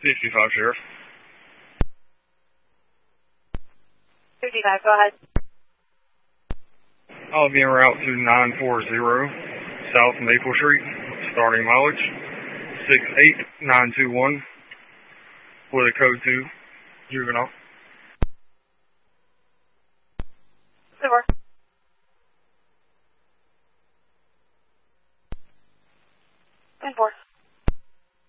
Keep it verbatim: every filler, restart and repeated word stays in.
fifty-five, Sheriff. fifty-five, go ahead. I'll be en route to nine forty South Maple Street, starting mileage six eight nine two one with a code two juvenile.